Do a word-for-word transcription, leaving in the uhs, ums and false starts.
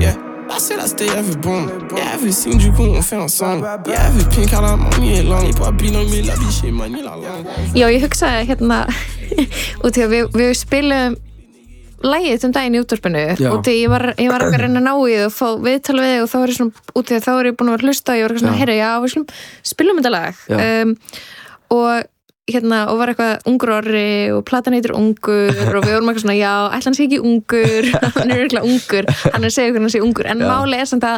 yeah. I said I stay every boom. Yeah, every seen du coup on fait ensemble. Yeah, every pink à la mamie est lang. Pas binom mais la vie chez mani la lang. Já, ég hugsaði hérna út í að við, við spilum lagið um daginn í útvarpinu og því ég var, ég var að reyna að ná í það og fá viðtal við þig og þá er ég svona út í að þá er ég búin að vera að hlusta og ég var eitthvað svona, heyrðu, já, við slum spilum þetta lag um, og hérna, og var eitthvað ungur orri og platan heitir Ungur og við vorum eitthvað svona, já, ætla hann sé ekki ungur hann er eitthvað ungur, hann er að segja hvernig hann sé ungur en máli er samt að